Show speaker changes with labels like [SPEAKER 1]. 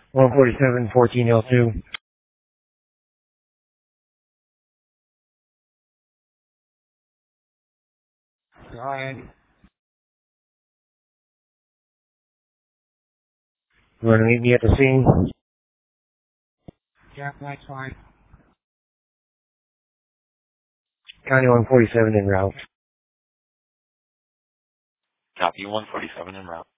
[SPEAKER 1] 147, 1402.
[SPEAKER 2] Go ahead.
[SPEAKER 1] You want to meet me at the scene?
[SPEAKER 2] Yeah, that's fine.
[SPEAKER 1] County 147 en route.
[SPEAKER 3] Copy 147 en route.